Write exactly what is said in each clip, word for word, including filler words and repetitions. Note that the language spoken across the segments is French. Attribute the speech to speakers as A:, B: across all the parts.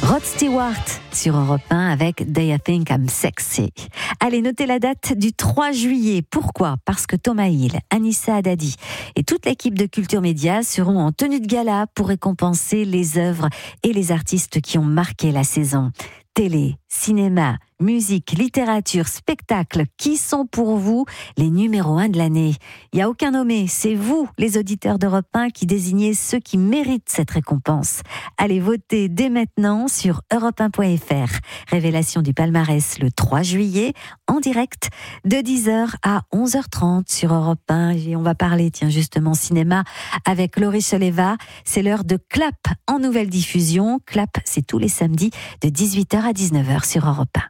A: Rod Stewart sur Europe un avec Do You Think I'm Sexy. Allez, notez la date du trois juillet. Pourquoi ? Parce que Thomas Hill, Anissa Haddadi et toute l'équipe de Culture Média seront en tenue de gala pour récompenser les œuvres et les artistes qui ont marqué la saison. Télé, cinéma, musique, littérature, spectacle, qui sont pour vous les numéros un de l'année ? Il n'y a aucun nommé, c'est vous, les auditeurs d'Europe un, qui désignez ceux qui méritent cette récompense. Allez voter dès maintenant sur europe un point f r. Révélation du palmarès le trois juillet, en direct, de dix heures à onze heures trente sur Europe un. Et on va parler, tiens, justement, cinéma avec Laurie Choleva. C'est l'heure de Clap en nouvelle diffusion. Clap, c'est tous les samedis de dix-huit heures à dix-neuf heures sur Europe un.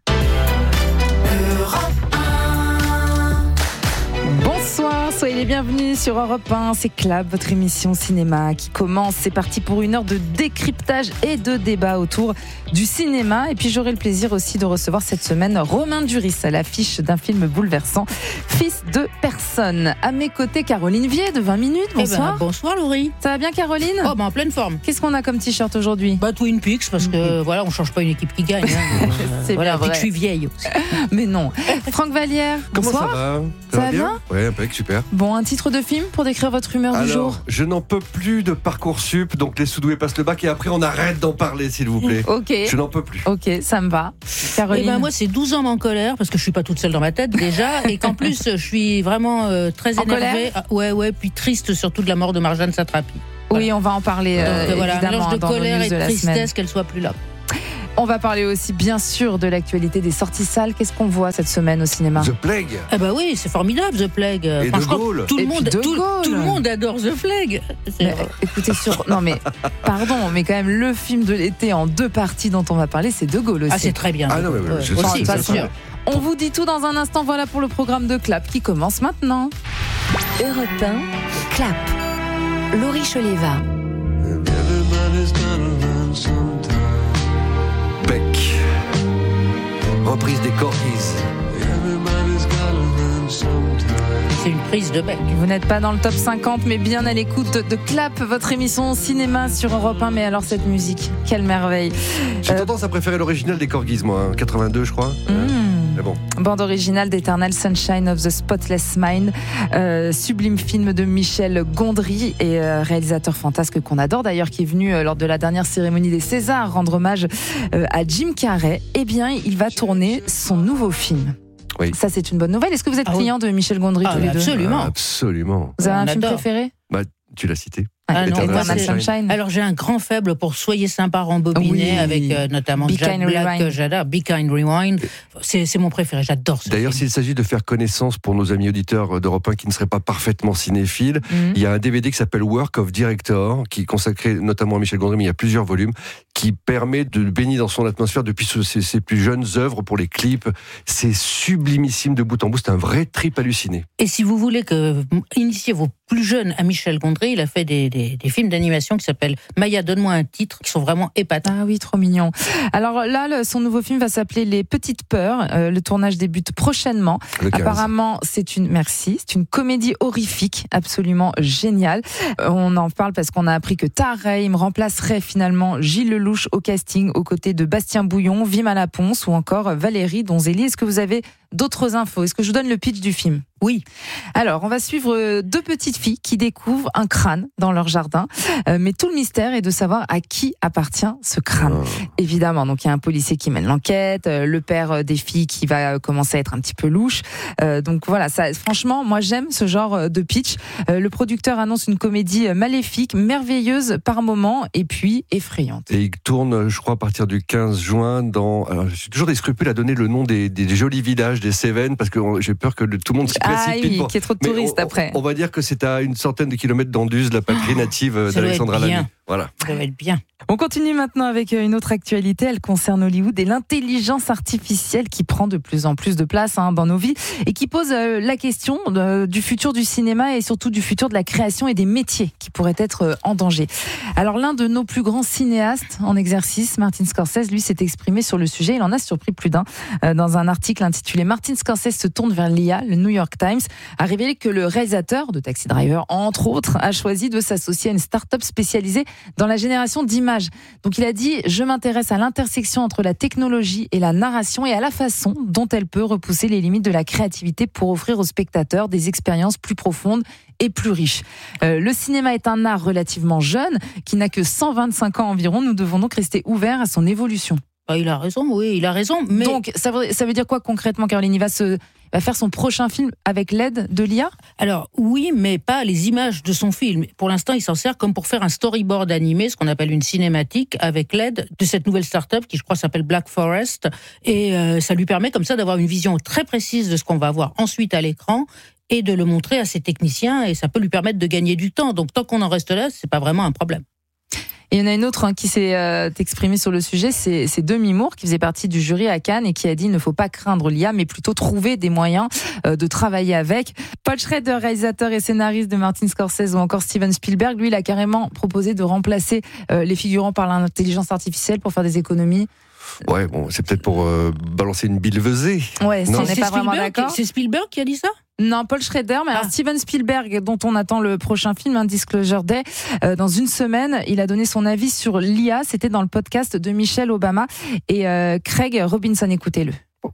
B: Bonsoir, soyez les bienvenus sur Europe un, c'est Clap, votre émission cinéma qui commence. C'est parti pour une heure de décryptage et de débat autour du cinéma. Et puis j'aurai le plaisir aussi de recevoir cette semaine Romain Duris à l'affiche d'un film bouleversant, Fils de personne. À mes côtés, Caroline Vier de vingt minutes, bonsoir.
C: Eh ben, bonsoir Laurie.
B: Ça va bien Caroline ?
C: Oh ben en pleine forme.
B: Qu'est-ce qu'on a comme t-shirt aujourd'hui ?
C: Bah Twin Peaks, parce que voilà, on change pas une équipe qui gagne. Hein.
B: C'est
C: voilà,
B: bien vrai.
C: Je suis vieille aussi.
B: Mais non. Franck Vallière,
D: Comment
B: bonsoir.
D: ça va ?
B: Ça va bien ?
D: Ouais, impec, super.
B: Bon, un titre de film pour décrire votre humeur
D: Alors,
B: du jour ?
D: je n'en peux plus de Parcoursup, donc les sous-doués passent le bac et après on arrête d'en parler, s'il vous plaît.
B: Ok.
D: Je n'en peux plus.
B: Ok, ça me va. Caroline.
C: Eh ben moi c'est douze ans en colère, parce que je suis pas toute seule dans ma tête déjà, et qu'en plus je suis vraiment euh, très
B: En
C: énervée.
B: colère
C: Ah, ouais, ouais, puis triste surtout de la mort de Marjane Satrapi.
B: Oui, on va en parler euh,
C: Donc, voilà, un
B: évidemment
C: mélange de
B: dans nos
C: colère
B: news
C: et
B: de
C: de
B: la
C: tristesse
B: semaine.
C: qu'elle soit plus là.
B: On va parler aussi bien sûr de l'actualité des sorties salles. Qu'est-ce qu'on voit cette semaine au cinéma ?
D: The Plague.
C: Ah bah oui, c'est formidable The Plague.
D: Et De
C: Franchement,
D: Gaulle.
C: tout le
B: Et puis
C: monde,
B: De
C: tout,
B: Gaulle.
C: tout le monde adore The Plague. C'est
B: Mais,
C: vrai.
B: écoutez, sur... non mais pardon, mais quand même le film de l'été en deux parties dont on va parler, c'est De Gaulle aussi.
C: Ah c'est très bien.
D: Ah non, mais
C: Ouais,
D: je
C: aussi,
D: sais,
B: de toute
C: c'est
B: façon,
C: sûr.
B: On vous dit tout dans un instant. Voilà pour le programme de Clap qui commence maintenant.
A: Europe un, Clap. Laurie Choleva.
D: Beck. Reprise des Corgis.
C: C'est une prise de bec.
B: Vous n'êtes pas dans le top cinquante, mais bien à l'écoute de Clap, votre émission cinéma sur Europe un. Mais alors cette musique, quelle merveille.
D: J'ai
B: Euh,
D: tendance à préférer l'original des Corgis, moi, hein. quatre-vingt-deux, je crois.
B: Mmh.
D: Mais bon.
B: Bande originale d'Eternal Sunshine of the Spotless Mind, euh, sublime film de Michel Gondry et euh, réalisateur fantasque qu'on adore d'ailleurs, qui est venu euh, lors de la dernière cérémonie des Césars rendre hommage euh, à Jim Carrey. Eh bien, il va tourner son nouveau film.
D: Oui.
B: Ça, c'est une bonne nouvelle. Est-ce que vous êtes
C: Ah oui.
B: client de Michel Gondry
C: Ah,
B: tous les deux ?
C: absolument.
D: Ah, absolument.
B: Vous avez un
C: On
B: film
C: adore.
B: préféré ?
D: Bah, tu l'as cité.
C: Ah non,
D: Eternal
C: moi,
B: Eternal
C: c'est-
B: Sunshine.
C: Alors j'ai un grand faible pour Soyez sympa rembobiné,
B: Oui.
C: avec euh, notamment
B: Be
C: Jack
B: Kind
C: Black
B: Rewind.
C: que j'adore. Be Kind Rewind. C'est, c'est mon préféré, j'adore ce
D: D'ailleurs,
C: film.
D: s'il s'agit de faire connaissance pour nos amis auditeurs d'Europe un qui ne seraient pas parfaitement cinéphiles,
B: Mhm.
D: il y a un D V D qui s'appelle Work of Director, qui est consacré notamment à Michel Gondry, mais il y a plusieurs volumes, qui permet de baigner dans son atmosphère depuis ses, ses plus jeunes œuvres pour les clips. C'est sublimissime de bout en bout, c'est un vrai trip halluciné.
C: Et si vous voulez que initier vos plus jeunes à Michel Gondry, il a fait des, des, des films d'animation qui s'appellent Maya, donne-moi un titre, qui sont vraiment épatants.
B: Ah oui, trop mignon. Alors là, le- son nouveau film va s'appeler Les Petites Peurs. Euh, le tournage débute prochainement.
D: Le quinze.
B: Apparemment, c'est une merci, c'est une comédie horrifique, absolument géniale. Euh, on en parle parce qu'on a appris que Tahar Rahim remplacerait finalement Gilles Lelouch au casting, aux côtés de Bastien Bouillon, Vima Laponce ou encore Valérie Donzelli. Est-ce que vous avez d'autres infos ? Est-ce que je vous donne le pitch du film ?
C: Oui.
B: Alors, on va suivre deux petites filles qui découvrent un crâne dans leur jardin. Euh, mais tout le mystère est de savoir à qui appartient ce crâne.
D: Oh.
B: Évidemment, donc il y a un policier qui mène l'enquête, euh, le père des filles qui va commencer à être un petit peu louche. Euh, donc voilà, ça, franchement, moi j'aime ce genre de pitch. Euh, le producteur annonce une comédie maléfique, merveilleuse par moments et puis effrayante.
D: Et il tourne, je crois, à partir du quinze juin dans... Alors, j'ai toujours des scrupules à donner le nom des, des, des jolis villages des Cévennes, parce que on- j'ai peur que le- tout le monde s'y
B: Ah
D: précipite.
B: oui,
D: pour-
B: qu'il y ait trop de
D: Mais
B: touristes
D: on,
B: après.
D: On, on va dire que c'est à une centaine de kilomètres d'Anduze, la patrie native
C: Ça doit
D: d'Alexandra
C: être bien.
D: Lamy. Voilà.
C: Ça va être bien.
B: On continue maintenant avec une autre actualité. Elle concerne Hollywood et l'intelligence artificielle qui prend de plus en plus de place hein, dans nos vies et qui pose euh, la question euh, du futur du cinéma et surtout du futur de la création et des métiers qui pourraient être euh, en danger. Alors l'un de nos plus grands cinéastes en exercice, Martin Scorsese, lui s'est exprimé sur le sujet. Il en a surpris plus d'un euh, dans un article intitulé « Martin Scorsese se tourne vers l'I A ». Le New York Times a révélé que le réalisateur de Taxi Driver, entre autres, a choisi de s'associer à une start-up spécialisée dans la génération d'images. Donc il a dit « Je m'intéresse à l'intersection entre la technologie et la narration et à la façon dont elle peut repousser les limites de la créativité pour offrir aux spectateurs des expériences plus profondes et plus riches. Euh, le cinéma est un art relativement jeune qui n'a que cent vingt-cinq ans environ. Nous devons donc rester ouverts à son évolution. »
C: Ah, il a raison, oui, il a raison. Mais...
B: Donc, ça veut, ça veut dire quoi concrètement, Caroline ? Il va, se, va faire son prochain film avec l'aide de l'I A ?
C: Alors, oui, mais pas les images de son film. Pour l'instant, il s'en sert comme pour faire un storyboard animé, ce qu'on appelle une cinématique, avec l'aide de cette nouvelle start-up qui, je crois, s'appelle Black Forest. Et euh, ça lui permet comme ça d'avoir une vision très précise de ce qu'on va voir ensuite à l'écran et de le montrer à ses techniciens. Et ça peut lui permettre de gagner du temps. Donc, tant qu'on en reste là, c'est pas vraiment un problème.
B: Et il y en a une autre hein, qui s'est euh, exprimée sur le sujet, c'est, c'est Demi Moore, qui faisait partie du jury à Cannes et qui a dit « Il ne faut pas craindre l'I A, mais plutôt trouver des moyens euh, de travailler avec ». Paul Schrader, réalisateur et scénariste de Martin Scorsese ou encore Steven Spielberg, lui, il a carrément proposé de remplacer euh, les figurants par l'intelligence artificielle pour faire des économies.
D: Ouais, bon, c'est peut-être pour euh, balancer une billevesée.
B: Ouais,
D: non,
B: on n'est pas vraiment d'accord.
C: C'est Spielberg qui a dit ça ?
B: Non, Paul Schrader, mais ah. alors Steven Spielberg, dont on attend le prochain film, un Disclosure Day, euh, dans une semaine, il a donné son avis sur l'I A. C'était dans le podcast de Michelle Obama et euh, Craig Robinson. Écoutez-le.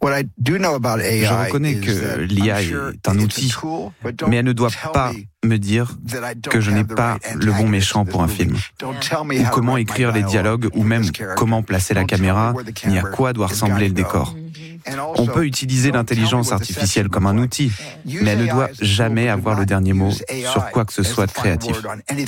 E: Je reconnais que l'I A est un outil, mais elle ne doit pas me dire que je n'ai pas le bon méchant pour un film, ou comment écrire les dialogues, ou même comment placer la caméra, ni à quoi doit ressembler le décor. On peut utiliser l'intelligence artificielle comme un outil, mais elle ne doit jamais avoir le dernier mot sur quoi que ce soit de créatif.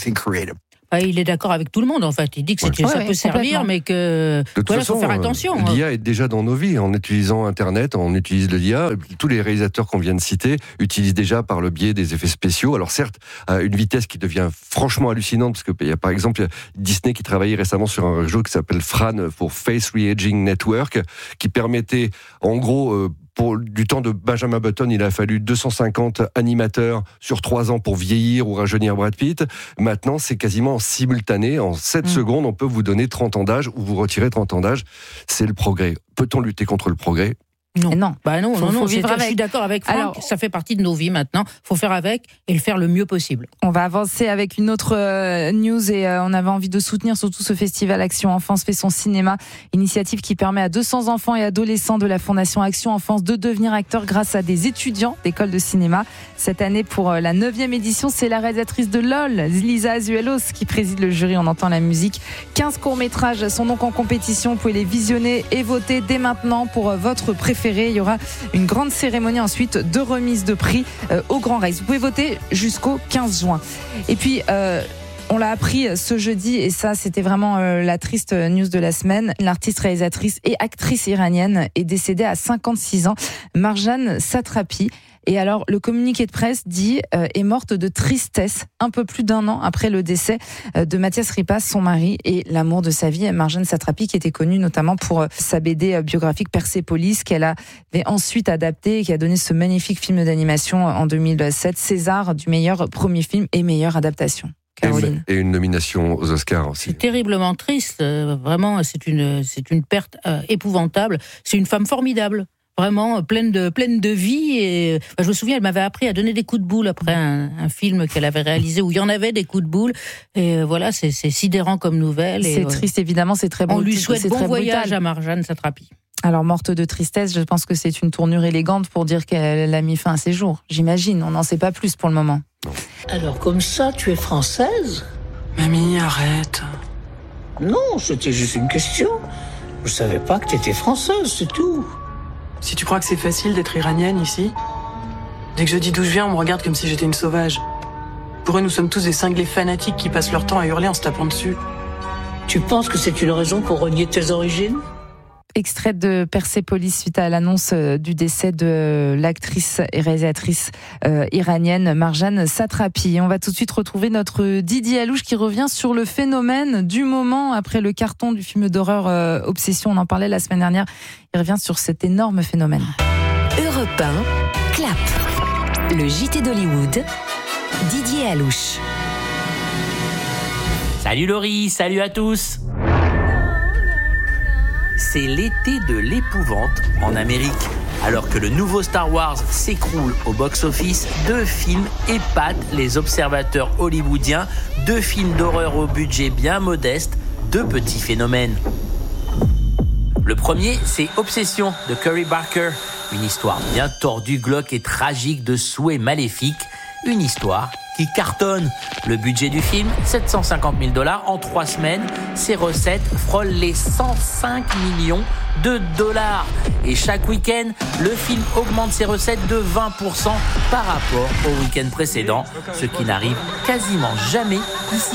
C: Ah, il est d'accord avec tout le monde, en fait. Il dit que ouais. ça ouais, peut servir, mais que
D: de toute
C: voilà,
D: façon,
C: faut faire attention.
D: L'I A est déjà dans nos vies. En utilisant Internet, on utilise l'I A. Tous les réalisateurs qu'on vient de citer utilisent déjà par le biais des effets spéciaux. Alors certes, à une vitesse qui devient franchement hallucinante, parce qu'il y a par exemple Disney qui travaillait récemment sur un jeu qui s'appelle Fran pour Face Reaging Network, qui permettait, en gros, euh, pour du temps de Benjamin Button, il a fallu deux cent cinquante animateurs sur trois ans pour vieillir ou rajeunir Brad Pitt. Maintenant, c'est quasiment simultané. En sept mmh. secondes, on peut vous donner trente ans d'âge ou vous retirer trente ans d'âge. C'est le progrès. Peut-on lutter contre le progrès ?
C: Non.
B: non,
C: bah non,
B: faut,
C: non, non.
B: Faut vivre avec.
C: Je suis d'accord avec Franck. Alors, ça fait partie de nos vies maintenant. Faut faire avec et le faire le mieux possible.
B: On va avancer avec une autre euh, news et euh, on avait envie de soutenir surtout ce festival Action Enfance fait son cinéma, initiative qui permet à deux cents enfants et adolescents de la Fondation Action Enfance de devenir acteurs grâce à des étudiants d'école de cinéma. Cette année, pour euh, la neuvième édition, c'est la réalisatrice de L O L, Lisa Azuelos, qui préside le jury. On entend la musique. quinze courts-métrages sont donc en compétition. Vous pouvez les visionner et voter dès maintenant pour euh, votre préféré. Il y aura une grande cérémonie ensuite de remise de prix euh, au Grand Rex. Vous pouvez voter jusqu'au quinze juin. Et puis, euh, on l'a appris ce jeudi, et ça, c'était vraiment euh, la triste news de la semaine. L'artiste, réalisatrice et actrice iranienne est décédée à cinquante-six ans, Marjane Satrapi. Et alors, le communiqué de presse dit euh, est morte de tristesse un peu plus d'un an après le décès euh, de Mathias Ripas, son mari et l'amour de sa vie, Marjane Satrapi, qui était connue notamment pour euh, sa B D euh, biographique Persépolis, qu'elle avait ensuite adaptée et qui a donné ce magnifique film d'animation en deux mille sept, César du meilleur premier film et meilleure adaptation. Caroline.
D: Et une nomination aux Oscars aussi.
C: C'est terriblement triste, euh, vraiment, c'est une, c'est une perte euh, épouvantable. C'est une femme formidable. Vraiment pleine de pleine de vie et bah, je me souviens, elle m'avait appris à donner des coups de boule après un, un film qu'elle avait réalisé où il y en avait des coups de boule et euh, voilà, c'est, c'est sidérant comme nouvelle.
B: C'est
C: et,
B: triste euh, évidemment, c'est très bon.
C: On lui souhaite bon voyage brutal. À Marjane Satrapi.
B: Alors, morte de tristesse, je pense que c'est une tournure élégante pour dire qu'elle a mis fin à ses jours. J'imagine, on n'en sait pas plus pour le moment.
F: Alors comme ça, tu es française ?
G: Mamie, arrête.
F: Non, c'était juste une question. Je savais pas que tu étais française, c'est tout.
G: Si tu crois que c'est facile d'être iranienne ici, dès que je dis d'où je viens, on me regarde comme si j'étais une sauvage. Pour eux, nous sommes tous des cinglés fanatiques qui passent leur temps à hurler en se tapant dessus.
F: Tu penses que c'est une raison pour renier tes origines ?
B: Extrait de Persépolis suite à l'annonce du décès de l'actrice et réalisatrice euh, iranienne Marjane Satrapi. On va tout de suite retrouver notre Didier Alouche qui revient sur le phénomène du moment après le carton du film d'horreur euh, Obsession. On en parlait la semaine dernière. Il revient sur cet énorme phénomène.
H: Europe un, Clap. Le J T d'Hollywood, Didier Alouche.
I: Salut Laurie, salut à tous. C'est l'été de l'épouvante en Amérique. Alors que le nouveau Star Wars s'écroule au box-office, deux films épatent les observateurs hollywoodiens, deux films d'horreur au budget bien modeste, deux petits phénomènes. Le premier, c'est Obsession de Curry Barker, une histoire bien tordue, glauque et tragique de souhaits maléfiques, une histoire qui cartonne. Le budget du film, sept cent cinquante mille dollars. En trois semaines, ses recettes frôlent les cent cinq millions de dollars. Et chaque week-end, le film augmente ses recettes de vingt pour cent par rapport au week-end précédent, ce qui n'arrive quasiment jamais ici.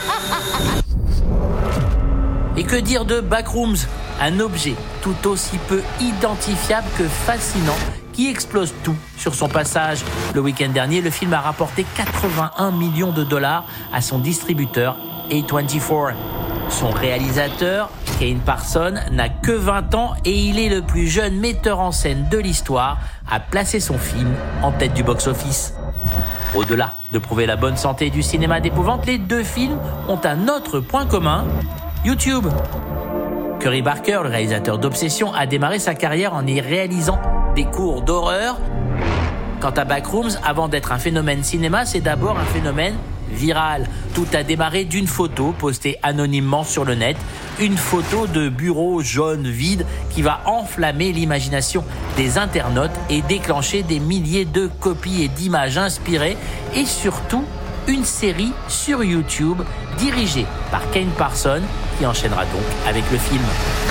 I: Et que dire de Backrooms, un objet tout aussi peu identifiable que fascinant qui explose tout sur son passage. Le week-end dernier, le film a rapporté quatre-vingt-un millions de dollars à son distributeur A vingt-quatre. Son réalisateur, Kane Parson, n'a que vingt ans et il est le plus jeune metteur en scène de l'histoire à placer son film en tête du box-office. Au-delà de prouver la bonne santé du cinéma d'épouvante, les deux films ont un autre point commun, YouTube. Curry Barker, le réalisateur d'Obsession, a démarré sa carrière en y réalisant des cours d'horreur. Quant à Backrooms, avant d'être un phénomène cinéma, c'est d'abord un phénomène viral. Tout a démarré d'une photo postée anonymement sur le net, une photo de bureau jaune vide qui va enflammer l'imagination des internautes et déclencher des milliers de copies et d'images inspirées et surtout une série sur YouTube dirigée par Kane Parson qui enchaînera donc avec le film.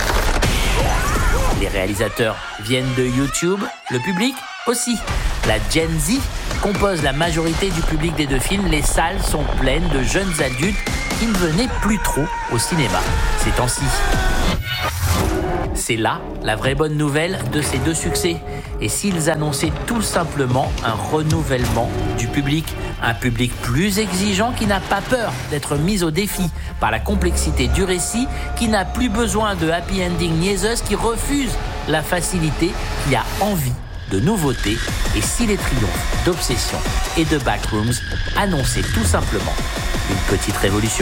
I: Les réalisateurs viennent de YouTube, le public aussi. La Gen Z compose la majorité du public des deux films. Les salles sont pleines de jeunes adultes qui ne venaient plus trop au cinéma ces temps-ci. C'est là la vraie bonne nouvelle de ces deux succès. Et s'ils annonçaient tout simplement un renouvellement du public, un public plus exigeant qui n'a pas peur d'être mis au défi par la complexité du récit, qui n'a plus besoin de happy ending niaiseuses, qui refuse la facilité, qui a envie de nouveautés. Et si les triomphes d'Obsession et de Backrooms annonçaient tout simplement une petite révolution.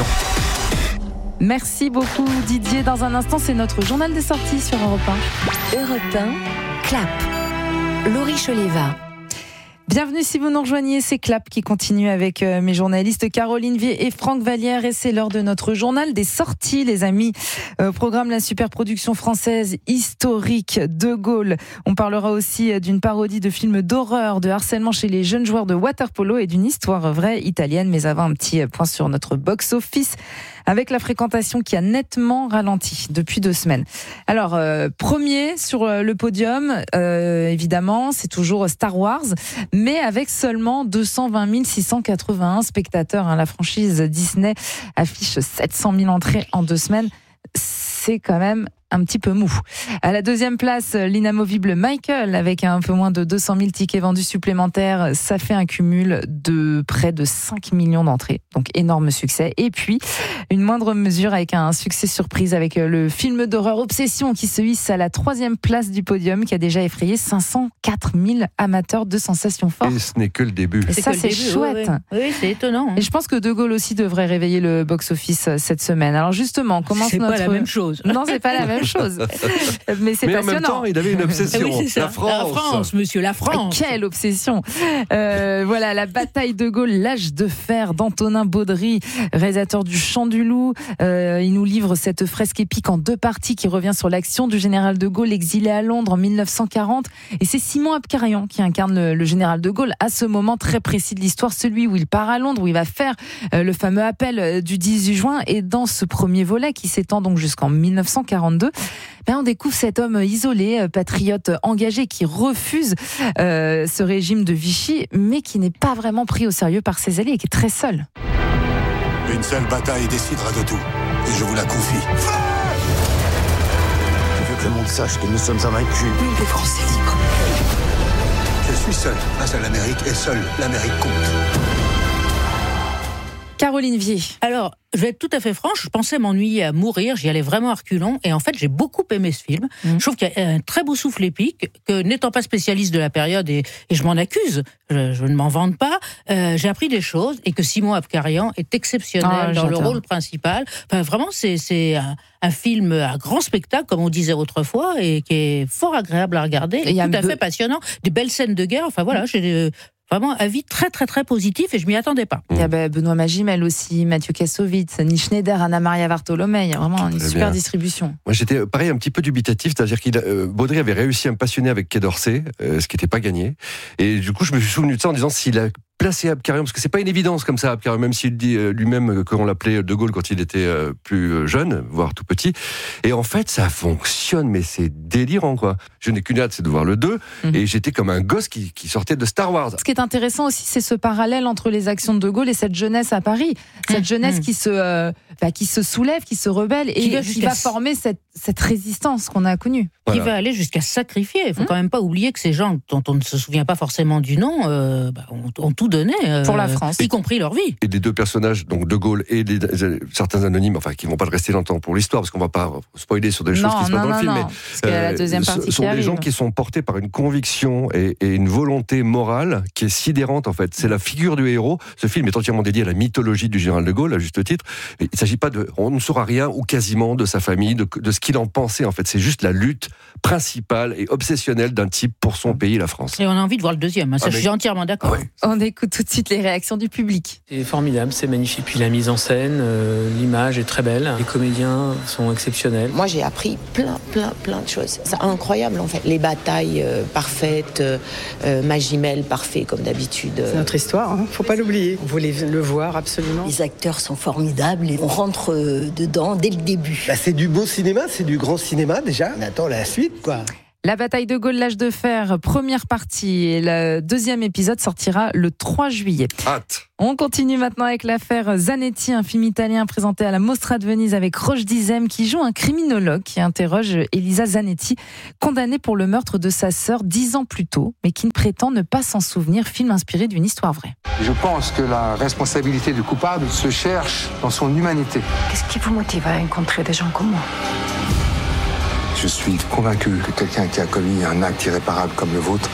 B: Merci beaucoup Didier. Dans un instant, c'est notre journal des sorties sur Europe un.
H: Europe un, Clap. Laurie Choleva.
B: Bienvenue si vous nous rejoignez, c'est Clap qui continue avec euh, mes journalistes Caroline Vier et Franck Vallière et c'est l'heure de notre journal des sorties les amis. Euh, programme la super production française historique De Gaulle. On parlera aussi d'une parodie de films d'horreur, de harcèlement chez les jeunes joueurs de water-polo et d'une histoire vraie italienne. Mais avant un petit point sur notre box-office avec la fréquentation qui a nettement ralenti depuis deux semaines. Alors, euh, premier sur le podium, euh, évidemment, c'est toujours Star Wars, mais avec seulement deux cent vingt mille six cent quatre-vingt-un spectateurs. Hein. La franchise Disney affiche sept cent mille entrées en deux semaines. C'est quand même un petit peu mou. À la deuxième place, l'inamovible Michael, avec un peu moins de deux cent mille tickets vendus supplémentaires. Ça fait un cumul de près de cinq millions d'entrées. Donc, énorme succès. Et puis, une moindre mesure avec un succès surprise avec le film d'horreur Obsession qui se hisse à la troisième place du podium, qui a déjà effrayé cinq cent quatre mille amateurs de sensations fortes.
D: Et ce n'est que le début.
B: Et ça, c'est chouette.
C: Oui, oui, c'est étonnant. Hein.
B: Et je pense que De Gaulle aussi devrait réveiller le box-office cette semaine. Alors justement, comment
C: c'est
B: notre...
C: pas la même chose.
B: Non, c'est pas la même chose. Mais c'est
D: Mais
B: passionnant.
D: en même temps, il avait une obsession.
C: Oui, c'est ça.
D: La France.
C: La France, monsieur, la France.
B: Quelle obsession. Euh, voilà, la bataille de Gaulle, l'âge de fer d'Antonin Baudry, réalisateur du Chant du Loup. Euh, il nous livre cette fresque épique en deux parties qui revient sur l'action du général de Gaulle exilé à Londres en mille neuf cent quarante. Et c'est Simon Abkarian qui incarne le, le général de Gaulle à ce moment très précis de l'histoire, celui où il part à Londres, où il va faire euh, le fameux appel du dix-huit juin. Et dans ce premier volet qui s'étend donc jusqu'en mille neuf cent quarante-deux, ben on découvre cet homme isolé, patriote engagé, qui refuse euh, ce régime de Vichy, mais qui n'est pas vraiment pris au sérieux par ses alliés et qui est très seul.
J: Une seule bataille décidera de tout, et je vous la confie.
K: Je veux que le monde sache que nous sommes invaincus.
J: Vive les Français libres. Je suis seul face à l'Amérique, et seule l'Amérique compte.
B: Caroline Vier.
C: Alors, je vais être tout à fait franche, je pensais m'ennuyer à mourir, j'y allais vraiment à reculons, et en fait, j'ai beaucoup aimé ce film. Mmh. Je trouve qu'il y a un très beau souffle épique, que n'étant pas spécialiste de la période, et, et je m'en accuse, je, je ne m'en vante pas, euh, j'ai appris des choses, et que Simon Abkarian est exceptionnel ah, dans le rôle principal. Enfin, vraiment, c'est, c'est un, un film à grand spectacle, comme on disait autrefois, et qui est fort agréable à regarder, et, et tout à be... fait passionnant. Des belles scènes de guerre, enfin voilà, j'ai... Vraiment, avis très très très positif et je m'y attendais pas.
B: Il y a ben, Benoît Magimel aussi, Mathieu Kassovitz, Nils Schneider, Anna Maria Bartolomei. Vraiment une
D: Très
B: super
D: bien.
B: distribution.
D: Moi, j'étais pareil un petit peu dubitatif, c'est-à-dire qu'il euh, Baudry avait réussi à me passionner avec Quai d'Orsay, euh, ce qui n'était pas gagné. Et du coup, je me suis souvenu de ça en disant s'il a placé Abkarian, parce que c'est pas une évidence comme ça, Abkarian, même s'il dit euh, lui-même qu'on l'appelait De Gaulle quand il était euh, plus jeune, voire tout petit. Et en fait, ça fonctionne, mais c'est délirant, quoi. Je n'ai qu'une hâte, c'est de voir le deux, mmh. et j'étais comme un gosse qui, qui sortait de Star Wars.
B: Ce qui est intéressant aussi, c'est ce parallèle entre les actions de De Gaulle et cette jeunesse à Paris. Cette mmh. jeunesse mmh. qui se, euh, bah, qui se soulève, qui se rebelle, et qui va, qui va former cette, cette résistance qu'on a connue.
C: Voilà. Qui va aller jusqu'à sacrifier. Il ne faut mmh. quand même pas oublier que ces gens dont on ne se souvient pas forcément du nom, euh, bah, ont, ont tout donné euh,
B: pour la France,
C: y et, compris leur vie.
D: Et les deux personnages, donc De Gaulle et les, certains anonymes, enfin qui ne vont pas rester longtemps pour l'histoire, parce qu'on ne va pas spoiler sur des
B: non,
D: choses qui se passent dans
B: non,
D: le film,
B: non,
D: mais
B: parce qu'il y a la deuxième partie
D: sont
B: qui
D: des
B: arrive.
D: gens qui sont portés par une conviction et, et une volonté morale qui est sidérante en fait. C'est la figure du héros. Ce film est entièrement dédié à la mythologie du général de Gaulle, à juste titre. Et il ne s'agit pas de, on ne saura rien ou quasiment de sa famille, de, de ce qu'il en pensait en fait. C'est juste la lutte principale et obsessionnelle d'un type pour son pays, la France.
C: Et on a envie de voir le deuxième, hein, ça, ah, je suis entièrement d'accord.
D: Ouais.
B: On écoute tout de suite les réactions du public.
L: C'est formidable, c'est magnifique. Puis la mise en scène, euh, l'image est très belle, les comédiens sont exceptionnels.
M: Moi j'ai appris plein, plein, plein de choses. C'est incroyable en fait. Les batailles euh, parfaites, euh, Magimel parfait comme d'habitude.
N: C'est notre histoire, hein. Faut pas l'oublier. Vous voulez le voir absolument.
O: Les acteurs sont formidables et on rentre euh, dedans dès le début.
P: Bah, c'est du beau cinéma, c'est du grand cinéma déjà. On attend la suite quoi.
B: La bataille de Gaulle, l'âge de fer, première partie. Et le deuxième épisode sortira le trois juillet.
D: Hâte.
B: On continue maintenant avec l'affaire Zanetti, un film italien présenté à la Mostra de Venise avec Roche Dizem qui joue un criminologue qui interroge Elisa Zanetti, condamnée pour le meurtre de sa sœur dix ans plus tôt, mais qui ne prétend ne pas s'en souvenir. Film inspiré d'une histoire vraie.
Q: Je pense que la responsabilité du coupable se cherche dans son humanité.
O: Qu'est-ce qui vous motive à rencontrer des gens comme moi ?
Q: Je suis convaincu que quelqu'un qui a commis un acte irréparable comme le vôtre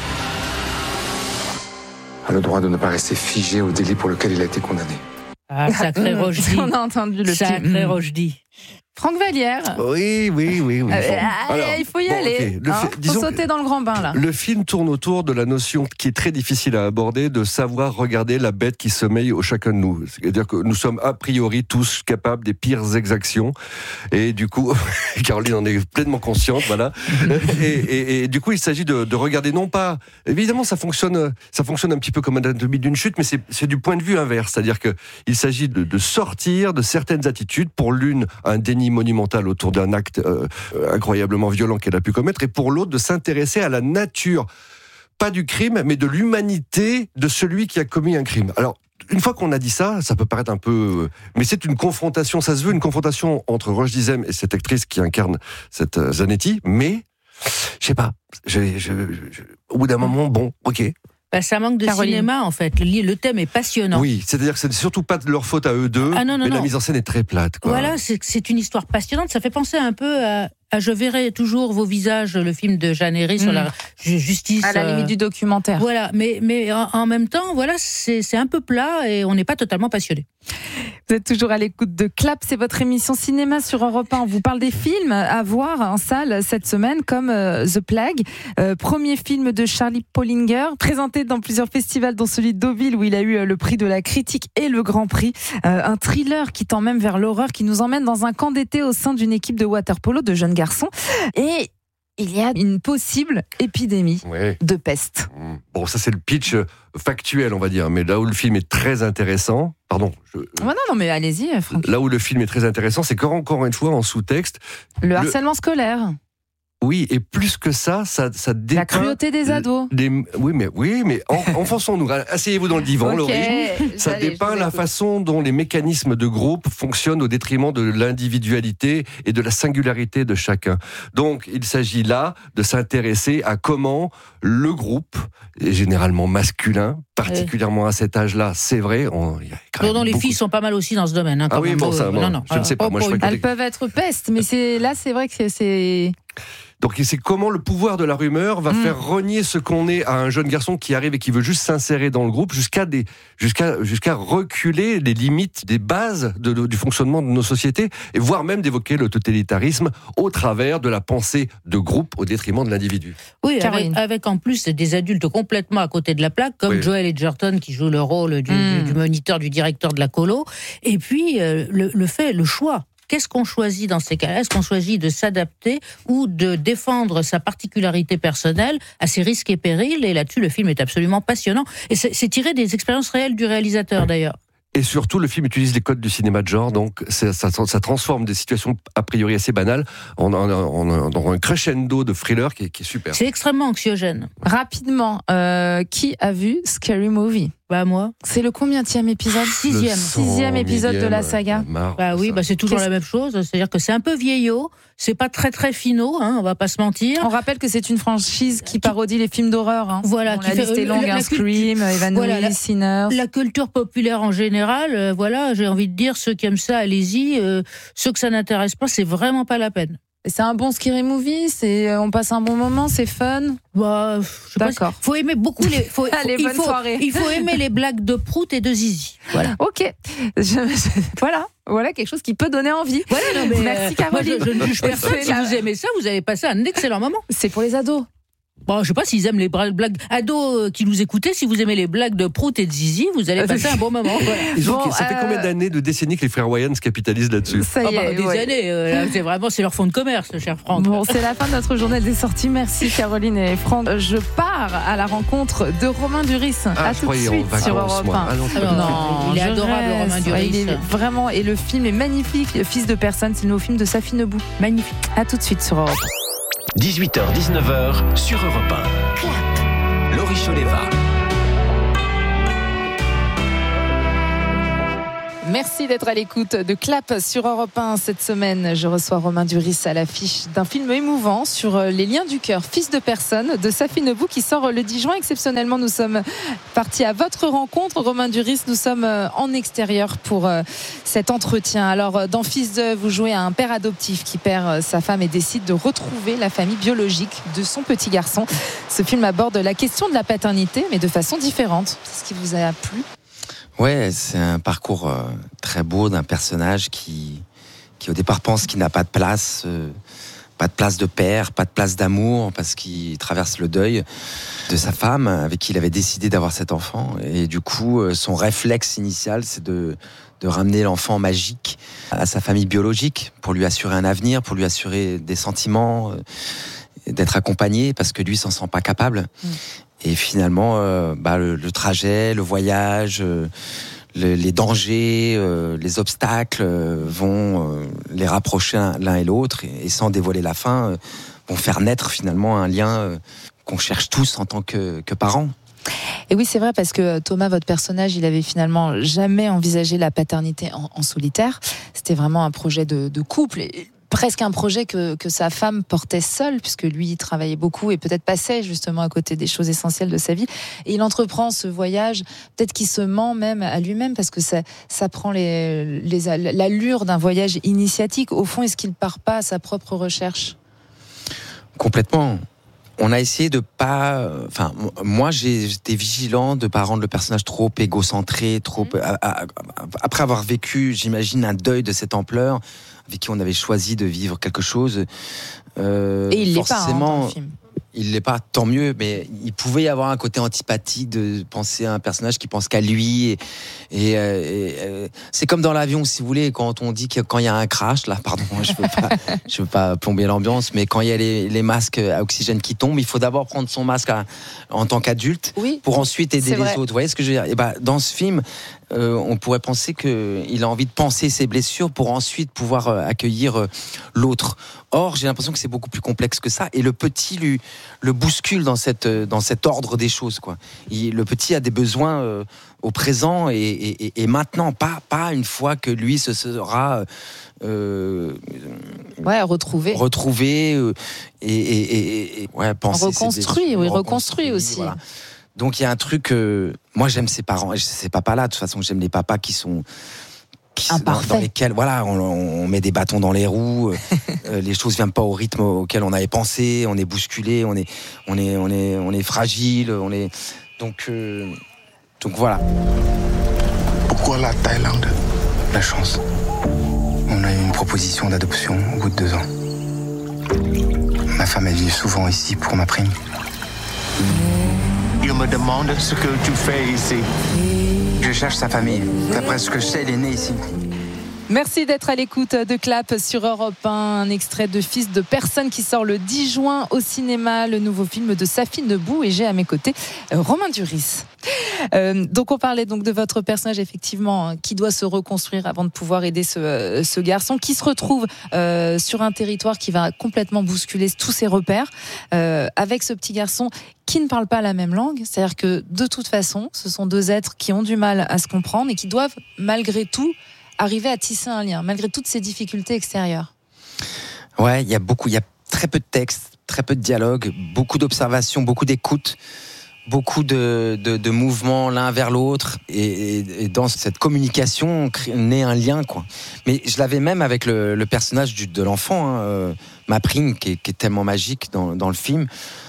Q: a le droit de ne pas rester figé au délit pour lequel il a été condamné.
C: Ah, sacré Rochdy.
B: On a entendu le
C: sacré Rochdy.
B: Franck Vallière.
D: Oui, oui, oui. oui.
B: Euh, Alors, il faut y bon, aller. Okay. Il hein, faut sauter dans le grand bain, là.
D: Le film tourne autour de la notion qui est très difficile à aborder, de savoir regarder la bête qui sommeille au chacun de nous. C'est-à-dire que nous sommes a priori tous capables des pires exactions. Et du coup, Caroline en est pleinement consciente, voilà. et, et, et du coup, il s'agit de, de regarder non pas... Évidemment, ça fonctionne, ça fonctionne un petit peu comme anatomie d'une chute, mais c'est, c'est du point de vue inverse. C'est-à-dire qu'il s'agit de, de sortir de certaines attitudes. Pour l'une, un déni monumentale autour d'un acte euh, incroyablement violent qu'elle a pu commettre, et pour l'autre de s'intéresser à la nature, pas du crime, mais de l'humanité de celui qui a commis un crime. Alors, une fois qu'on a dit ça, ça peut paraître un peu... Mais c'est une confrontation, ça se veut une confrontation entre Roche Dizem et cette actrice qui incarne cette euh, Zanetti, mais, je sais pas, je, je, je, au bout d'un moment, bon, ok...
C: Bah, ça manque de Caroline. Cinéma, en fait. Le, le thème est passionnant.
D: Oui, c'est-à-dire que c'est surtout pas de leur faute à eux deux,
C: ah, non, non,
D: mais
C: non.
D: la mise en scène est très plate, quoi.
C: Voilà, c'est, c'est une histoire passionnante. Ça fait penser un peu à, à Je verrai toujours vos visages, le film de Jeanne Herry mmh. sur la justice.
B: À la limite euh... du documentaire.
C: Voilà, mais, mais en, en même temps, voilà, c'est, c'est un peu plat et on n'est pas totalement passionné.
B: Vous êtes toujours à l'écoute de Clap, c'est votre émission cinéma sur Europe un. On vous parle des films à voir en salle cette semaine, comme euh, The Plague, euh, premier film de Charlie Paulinger, présenté dans plusieurs festivals, dont celui de Deauville où il a eu euh, le prix de la critique et le Grand Prix. Euh, un thriller qui tend même vers l'horreur, qui nous emmène dans un camp d'été au sein d'une équipe de water-polo de jeunes garçons. Et il y a une possible épidémie ouais. de peste.
D: Bon, ça c'est le pitch factuel, on va dire, mais là où le film est très intéressant, pardon. Je...
B: Oh non, non, mais allez-y, Franck.
D: Là où le film est très intéressant, c'est qu'encore une fois, en sous-texte...
B: Le, le... harcèlement scolaire.
D: Oui, et plus que ça, ça, ça dépeint...
B: La cruauté des ados.
D: Des, oui, mais, oui, mais en, enfonçons-nous. Asseyez-vous dans le divan, okay. Laurie. Ça Allez, dépeint la façon dont les mécanismes de groupe fonctionnent au détriment de l'individualité et de la singularité de chacun. Donc, il s'agit là de s'intéresser à comment le groupe, et généralement masculin, particulièrement oui. à cet âge-là, c'est vrai... On, y a quand
C: non, non, les
D: beaucoup...
C: filles sont pas mal aussi dans ce domaine. Hein,
D: ah oui,
C: même.
D: bon, ça,
C: euh,
D: bon,
C: non, non,
D: je ne sais pas. Moi, je
B: Elles peuvent être pestes, mais c'est, là, c'est vrai que c'est...
D: Donc c'est comment le pouvoir de la rumeur va mmh. faire renier ce qu'on est à un jeune garçon qui arrive et qui veut juste s'insérer dans le groupe jusqu'à des jusqu'à jusqu'à reculer les limites des bases de, de, du fonctionnement de nos sociétés et voire même d'évoquer le totalitarisme au travers de la pensée de groupe au détriment de l'individu.
C: Oui, avec, avec en plus des adultes complètement à côté de la plaque comme oui. Joel Edgerton qui joue le rôle du, mmh. du, du moniteur, du directeur de la colo, et puis euh, le, le fait, le choix. Qu'est-ce qu'on choisit dans ces cas-là ? Est-ce qu'on choisit de s'adapter ou de défendre sa particularité personnelle à ses risques et périls ? Et là-dessus, le film est absolument passionnant. Et c'est, c'est tiré des expériences réelles du réalisateur, d'ailleurs.
D: Et surtout, le film utilise les codes du cinéma de genre, donc ça, ça, ça transforme des situations a priori assez banales en, en, en, en un crescendo de thriller qui est, qui est super.
C: C'est extrêmement anxiogène.
B: Rapidement, euh, qui a vu Scary Movie ?
C: Bah moi.
B: C'est le combienième épisode ?
C: Sixième.
B: Sixième épisode de la saga.
C: Marre, bah oui, bah c'est toujours Qu'est-ce... la même chose. C'est-à-dire que c'est un peu vieillot, c'est pas très très finot, hein, on va pas se mentir.
B: On rappelle que c'est une franchise qui parodie les films d'horreur. Hein.
C: Voilà,
B: bon,
C: qui
B: la
C: fait
B: liste est longue,
C: la,
B: un
C: la
B: Scream, Evan
C: voilà,
B: Louis, Sinners.
C: La culture populaire en général, euh, voilà, j'ai envie de dire, ceux qui aiment ça, allez-y. Euh, ceux que ça n'intéresse pas, c'est vraiment pas la peine.
B: C'est un bon scary movie, c'est on passe un bon moment, c'est fun.
C: Bah, je D'accord. Il faut aimer beaucoup les. Faut,
B: Allez,
C: il
B: bonne
C: faut,
B: soirée.
C: Il faut aimer les blagues de Prout et de Zizi. Voilà.
B: Ok. Je, je, voilà. Voilà quelque chose qui peut donner envie.
C: Voilà, non, mais
B: Merci Caroline.
C: Moi, je, je ne juge personne. Si vous aimez ça, vous avez passé un excellent moment.
B: C'est pour les ados.
C: Bon, je sais pas s'ils aiment les blagues ados qui nous écoutaient. Si vous aimez les blagues de Prout et de Zizi, vous allez passer un bon moment. Voilà.
D: Bon,
C: bon,
D: ça fait euh... combien d'années, de décennies que les frères Wayans capitalisent là-dessus ?
B: Ça y est,
C: oh bah, des
B: ouais.
C: années. Euh, c'est vraiment c'est leur fonds de commerce, cher Franck.
B: Bon, c'est la fin de notre journal des sorties. Merci Caroline et Franck. Je pars à la rencontre de Romain Duris.
D: Ah,
B: à tout de suite
D: vacances,
B: sur Europe un.
D: Ah, non,
C: non, non, il est adorable,
B: reste.
C: Romain Duris.
B: Il est vraiment, et le film est magnifique. Fils de personne, c'est le nouveau film de Safi Nebou. Magnifique. À tout de suite sur Europe un.
R: dix-huit heures dix-neuf heures sur Europe un. Clap. Laurie Choleva.
B: Merci d'être à l'écoute de Clap sur Europe un. Cette semaine, je reçois Romain Duris à l'affiche d'un film émouvant sur les liens du cœur, Fils de personne, de Safi Nebou, qui sort le dix juin. Exceptionnellement, nous sommes partis à votre rencontre. Romain Duris, nous sommes en extérieur pour cet entretien. Alors, dans Fils de, vous jouez à un père adoptif qui perd sa femme et décide de retrouver la famille biologique de son petit garçon. Ce film aborde la question de la paternité, mais de façon différente. C'est ce qui vous a plu ?
S: Ouais, c'est un parcours euh, très beau d'un personnage qui, qui au départ pense qu'il n'a pas de place, euh, pas de place de père, pas de place d'amour, parce qu'il traverse le deuil de sa femme avec qui il avait décidé d'avoir cet enfant. Et du coup, euh, son réflexe initial, c'est de, de ramener l'enfant magique à sa famille biologique pour lui assurer un avenir, pour lui assurer des sentiments, euh, d'être accompagné, parce que lui s'en sent pas capable. Mmh. Et finalement, euh, bah, le, le trajet, le voyage, euh, le, les dangers, euh, les obstacles euh, vont euh, les rapprocher l'un et l'autre, et, et sans dévoiler la fin, euh, vont faire naître finalement un lien euh, qu'on cherche tous en tant que, que parents.
B: Et oui, c'est vrai, parce que Thomas, votre personnage, il avait finalement jamais envisagé la paternité en, en solitaire. C'était vraiment un projet de, de couple. Et presque un projet que, que sa femme portait seule, puisque lui, il travaillait beaucoup et peut-être passait justement à côté des choses essentielles de sa vie. Et il entreprend ce voyage, peut-être qu'il se ment même à lui-même, parce que ça, ça prend les, les, l'allure d'un voyage initiatique. Au fond, est-ce qu'il ne part pas à sa propre recherche ?
S: Complètement. On a essayé de pas... Enfin, moi, j'ai, j'étais vigilant de pas rendre le personnage trop égocentré, trop... Mmh. À, à, après avoir vécu, j'imagine, un deuil de cette ampleur, avec qui on avait choisi de vivre quelque chose. Euh,
B: Et il
S: forcément,
B: l'est pas, hein, dans le film.
S: Il l'est pas, tant mieux, mais il pouvait y avoir un côté antipathique de penser à un personnage qui pense qu'à lui. Et, et, et, et c'est comme dans l'avion, si vous voulez, quand on dit que quand il y a un crash, là, pardon, je veux pas, je veux pas plomber l'ambiance, mais quand il y a les, les masques à oxygène qui tombent, il faut d'abord prendre son masque à, en tant qu'adulte, oui, pour ensuite aider les vrai. autres. Vous voyez ce que je veux dire ? Et bah, dans ce film, Euh, on pourrait penser qu'il a envie de penser ses blessures pour ensuite pouvoir euh, accueillir euh, l'autre. Or, j'ai l'impression que c'est beaucoup plus complexe que ça. Et le petit lui, le bouscule dans, cette, euh, dans cet ordre des choses, quoi. Il, le petit a des besoins euh, au présent et, et, et maintenant, pas, pas une fois que lui se sera... Euh,
B: ouais, retrouvé.
S: Retrouvé euh, et, et, et, et ouais, penser
B: reconstruit, oui, reconstruit aussi. Voilà.
S: Donc il y a un truc, euh, moi j'aime ces parents, ces papas-là, de toute façon j'aime les papas qui sont, qui, dans, dans lesquels voilà, on, on met des bâtons dans les roues, euh, les choses viennent pas au rythme auquel on avait pensé, on est bousculé, on est, on est, on est, on est fragile, on est donc, euh, donc voilà.
Q: Pourquoi la Thaïlande? La chance. On a eu une proposition d'adoption au bout de deux ans. Ma femme elle vit souvent ici pour ma prime.
K: Il me demande ce que tu fais ici.
Q: Je cherche sa famille. D'après ce que je sais, il est né ici.
B: Merci d'être à l'écoute de Clap sur Europe un. Un extrait de Fils de personne qui sort le dix juin au cinéma, le nouveau film de Safi Nebou. Et j'ai à mes côtés euh, Romain Duris. Euh, donc on parlait donc de votre personnage effectivement hein, qui doit se reconstruire avant de pouvoir aider ce, euh, ce garçon qui se retrouve euh, sur un territoire qui va complètement bousculer tous ses repères euh, avec ce petit garçon qui ne parle pas la même langue. C'est-à-dire que de toute façon, ce sont deux êtres qui ont du mal à se comprendre et qui doivent malgré tout arriver à tisser un lien, malgré toutes ces difficultés extérieures.
S: Ouais, il y a beaucoup, il y a très peu de textes, très peu de dialogue, beaucoup d'observations, beaucoup d'écoute, beaucoup de, de, de mouvements l'un vers l'autre, et, et, et dans cette communication, on naît un lien, quoi. Mais je l'avais même avec le, le personnage du, de l'enfant, hein, euh, Mapring, qui est, qui est tellement magique dans, dans le film.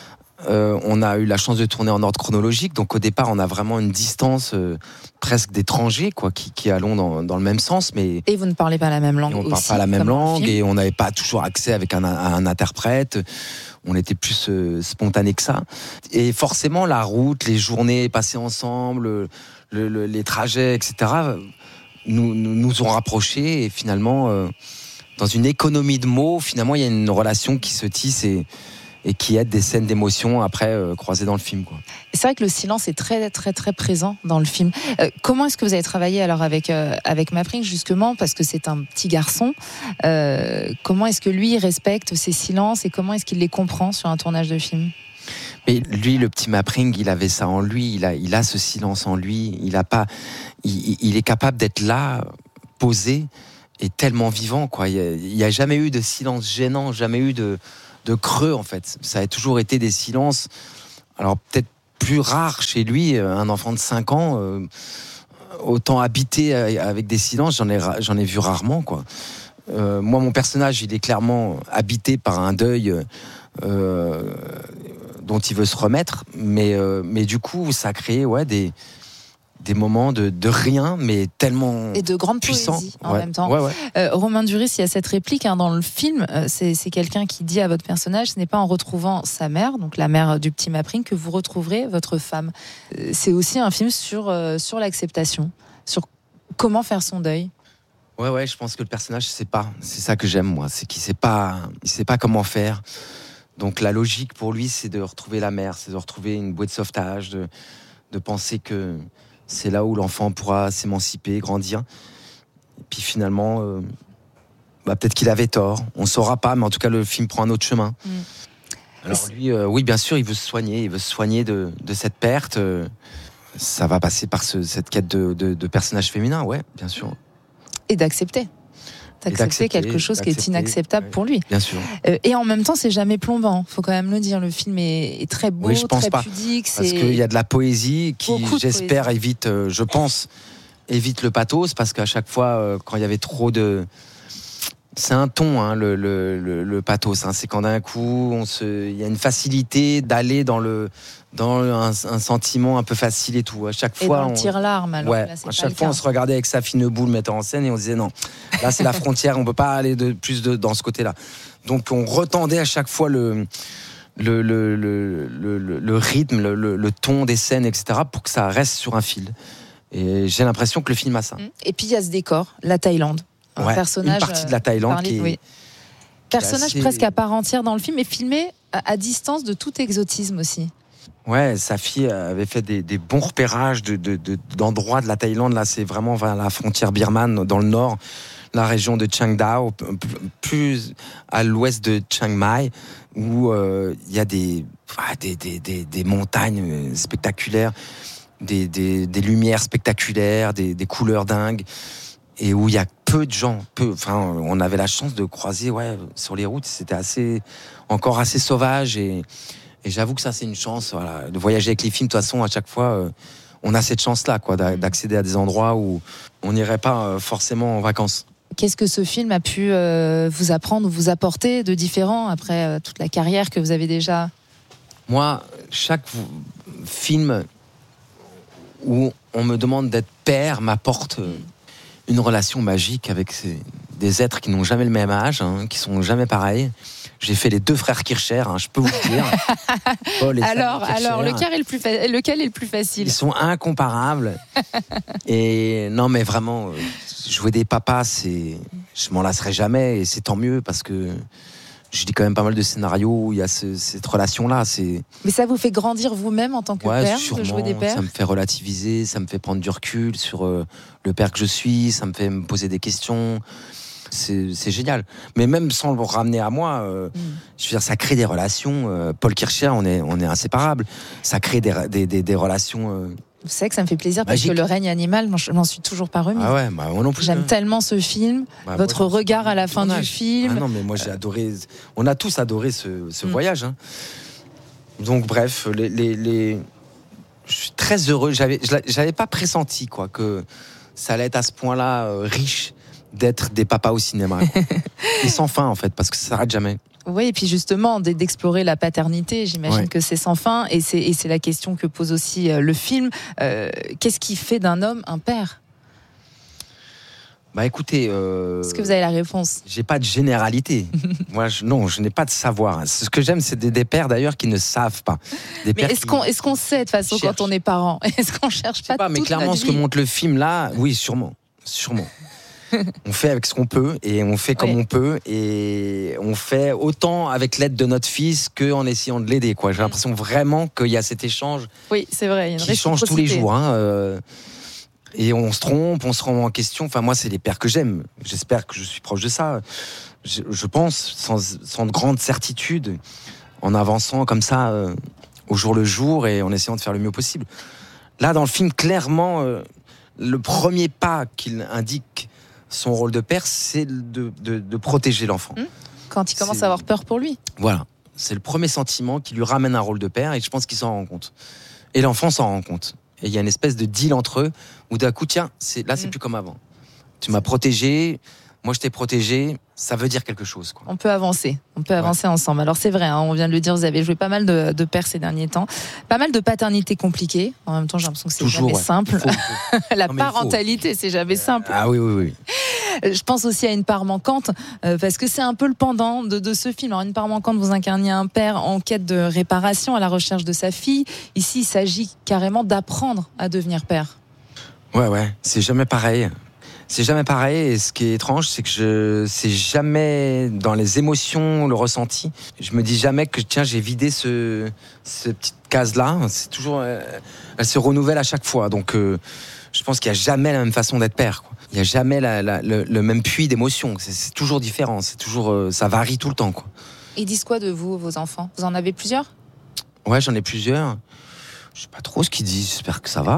S: Euh, on a eu la chance de tourner en ordre chronologique, donc au départ on a vraiment une distance euh, presque d'étrangers quoi, qui, qui allons dans, dans le même sens, mais
B: et vous ne parlez pas la même langue.
S: On ne parle
B: aussi,
S: pas la même langue et on n'avait pas toujours accès avec un, un interprète. On était plus euh, spontané que ça. Et forcément la route, les journées passées ensemble, le, le, les trajets, et cetera nous, nous, nous ont rapprochés et finalement euh, dans une économie de mots, finalement il y a une relation qui se tisse et et qui aide des scènes d'émotion après euh, croisées dans le film, quoi.
B: C'est vrai que le silence est très très très présent dans le film. Euh, comment est-ce que vous avez travaillé alors avec euh, avec Mapring justement, parce que c'est un petit garçon. Euh, comment est-ce que lui respecte ces silences et comment est-ce qu'il les comprend sur un tournage de film?
S: Mais lui, le petit Mapring, il avait ça en lui. Il a il a ce silence en lui. Il a pas. Il, il est capable d'être là, posé et tellement vivant, quoi. Il y a, a jamais eu de silence gênant, jamais eu de de creux en fait. Ça a toujours été des silences, alors peut-être plus rares chez lui, un enfant de cinq ans, euh, autant habité avec des silences, j'en ai, j'en ai vu rarement, quoi. Euh, moi, mon personnage, il est clairement habité par un deuil euh, dont il veut se remettre, mais, euh, mais du coup, ça a créé ouais, des... des moments de, de rien, mais tellement
B: et de grande
S: puissants
B: poésie en
S: ouais.
B: même temps.
S: Ouais, ouais.
B: Euh, Romain Duris, il y a cette réplique hein, dans le film. Euh, c'est, c'est quelqu'un qui dit à votre personnage, ce n'est pas en retrouvant sa mère, donc la mère du petit Mapring, que vous retrouverez votre femme. Euh, c'est aussi un film sur euh, sur l'acceptation, sur comment faire son deuil.
S: Ouais, ouais. Je pense que le personnage sait pas. C'est ça que j'aime moi, c'est qu'il sait pas, il sait pas comment faire. Donc la logique pour lui, c'est de retrouver la mère, c'est de retrouver une bouée de sauvetage, de de penser que c'est là où l'enfant pourra s'émanciper, grandir. Et puis finalement, euh, bah peut-être qu'il avait tort. On ne saura pas, mais en tout cas, le film prend un autre chemin. Mmh. Alors lui, euh, oui, bien sûr, il veut se soigner. Il veut se soigner de, de cette perte. Euh, ça va passer par ce, cette quête de, de, de personnage féminin, ouais, bien sûr.
B: Et d'accepter. D'accepter quelque chose qui est inacceptable ouais, pour lui.
S: Bien sûr.
B: Euh, et en même temps, c'est jamais plombant. Faut quand même le dire. Le film est, est très beau,
S: oui, je pense
B: très
S: pas.
B: pudique.
S: Parce
B: c'est...
S: qu'il y a de la poésie qui, j'espère,
B: poésie.
S: évite, euh, je pense, évite le pathos. Parce qu'à chaque fois, euh, quand il y avait trop de... C'est un ton, hein, le, le, le, le pathos. Hein. C'est quand d'un coup, on se... il y a une facilité d'aller dans le... dans un, un sentiment un peu facile et tout. À chaque
B: et
S: fois,
B: dans
S: on
B: le tire-larme. Alors
S: ouais,
B: là, c'est
S: à
B: pas
S: chaque
B: le
S: fois,
B: cas.
S: on se regardait avec Safi Nebou, le metteur en scène, et on se disait non, là c'est la frontière, on peut pas aller de plus de, dans ce côté-là. Donc on retendait à chaque fois le le le le, le, le rythme, le, le, le ton des scènes, et cetera, pour que ça reste sur un fil. Et j'ai l'impression que le film a ça.
B: Et puis il y a ce décor, la Thaïlande. Un
S: ouais,
B: personnage,
S: une partie de la Thaïlande
B: parlé,
S: qui est,
B: oui. personnage
S: assez...
B: presque à part entière dans le film, et filmé à, à distance de tout exotisme aussi.
S: Ouais, sa fille avait fait des, des bons repérages de, de, de, d'endroits de la Thaïlande. Là, c'est vraiment vers la frontière birmane, dans le nord, la région de Chiang Dao, plus à l'ouest de Chiang Mai, où il euh, y a des, des, des, des, des montagnes spectaculaires, des, des, des lumières spectaculaires, des, des couleurs dingues, et où il y a peu de gens. Peu, enfin, on avait la chance de croiser, ouais, sur les routes. C'était assez, encore assez sauvage et Et j'avoue que ça, c'est une chance. Voilà. De voyager avec les films, de toute façon, à chaque fois, euh, on a cette chance-là, quoi, d'accéder à des endroits où on n'irait pas forcément en vacances.
B: Qu'est-ce que ce film a pu euh, vous apprendre ou vous apporter de différent après euh, toute la carrière que vous avez déjà ?
S: Moi, chaque film où on me demande d'être père m'apporte une relation magique avec ces, des êtres qui n'ont jamais le même âge, hein, qui sont jamais pareils. J'ai fait les deux frères Kircher, hein, je peux vous le dire. Paul et
B: alors, alors lequel est le plus fa- lequel est le plus facile ?
S: Ils sont incomparables. Et non, mais vraiment, euh, jouer des papas, c'est, je m'en lasserai jamais, et c'est tant mieux parce que je lis quand même pas mal de scénarios où il y a ce, cette relation-là. C'est...
B: Mais ça vous fait grandir vous-même en tant que
S: ouais,
B: père,
S: sûrement,
B: de jouer des pères ?
S: Ça me fait relativiser, ça me fait prendre du recul sur euh, le père que je suis, ça me fait me poser des questions. C'est, c'est génial. Mais même sans le ramener à moi, euh, mm. je veux dire, ça crée des relations. Euh, Paul Kircher, on est, on est inséparables. Ça crée des, des, des, des relations... Euh,
B: Vous savez que ça me fait plaisir
S: magique.
B: Parce que Le règne animal, je m'en suis toujours pas remis.
S: Ah ouais, bah moi non plus.
B: J'aime
S: hein.
B: tellement ce film,
S: bah
B: votre
S: moi,
B: regard à la fin du film.
S: Ah non, mais moi j'ai adoré. On a tous adoré ce, ce mm. voyage. Hein. Donc bref, les, les, les... je suis très heureux. J'avais, j'avais pas pressenti quoi que ça allait être à ce point-là euh, riche d'être des papas au cinéma. Et sans fin en fait, parce que ça s'arrête jamais.
B: Oui, et puis justement, d'explorer la paternité, j'imagine ouais. que c'est sans fin, et c'est, et c'est la question que pose aussi le film. Euh, qu'est-ce qui fait d'un homme un père ?
S: Bah écoutez... Euh,
B: Est-ce que vous avez la réponse ?
S: J'ai pas de généralité. Moi, je, non, je n'ai pas de savoir. Ce que j'aime, c'est des, des pères d'ailleurs qui ne savent pas. Des
B: mais est-ce qu'on, est-ce qu'on sait de toute façon quand on est parent ? Est-ce qu'on cherche pas,
S: pas
B: toute
S: mais clairement, ce que montre le film là, oui, sûrement. Sûrement. On fait avec ce qu'on peut et on fait comme oui. on peut et on fait autant avec l'aide de notre fils qu'en essayant de l'aider. Quoi. J'ai l'impression vraiment qu'il y a cet échange
B: oui, c'est vrai, il y a une
S: qui change tous les jours. Hein, euh, et on se trompe, on se remet en question. Enfin, moi, c'est les pères que j'aime. J'espère que je suis proche de ça. Je, je pense, sans, sans de grande certitude, en avançant comme ça euh, au jour le jour et en essayant de faire le mieux possible. Là, dans le film, clairement, euh, le premier pas qu'il indique son rôle de père, c'est de, de, de protéger l'enfant.
B: Quand il commence
S: c'est...
B: à avoir peur pour lui.
S: Voilà. C'est le premier sentiment qui lui ramène un rôle de père et je pense qu'il s'en rend compte. Et l'enfant s'en rend compte. Et il y a une espèce de deal entre eux où d'un coup, tiens, c'est, là, c'est mmh. plus comme avant. Tu m'as protégé, moi je t'ai protégé, ça veut dire quelque chose. Quoi.
B: On peut avancer, on peut avancer ouais. ensemble. Alors c'est vrai, hein, on vient de le dire, vous avez joué pas mal de, de pères ces derniers temps, pas mal de paternité compliquée. En même temps, j'ai l'impression que c'est
S: Toujours,
B: jamais
S: ouais.
B: simple.
S: Il faut, il faut.
B: La
S: non,
B: parentalité, c'est jamais simple.
S: Ah oui, oui, oui.
B: Je pense aussi à une part manquante, euh, parce que c'est un peu le pendant de, de ce film. Alors, une part manquante, vous incarniez un père en quête de réparation, à la recherche de sa fille. Ici, il s'agit carrément d'apprendre à devenir père.
S: Ouais, ouais, c'est jamais pareil. C'est jamais pareil, et ce qui est étrange, c'est que je, c'est jamais dans les émotions, le ressenti. Je me dis jamais que tiens, j'ai vidé ce, cette petite case-là. C'est toujours, euh, elle se renouvelle à chaque fois. Donc, euh, je pense qu'il y a jamais la même façon d'être père, quoi. Il y a jamais la, la, le, le même puits d'émotions. C'est, c'est toujours différent. C'est toujours, euh, ça varie tout le temps, quoi.
B: Ils disent quoi de vous, vos enfants ? Vous en avez plusieurs ?
S: Ouais, j'en ai plusieurs. Je sais pas trop ce qu'ils disent, j'espère que ça va.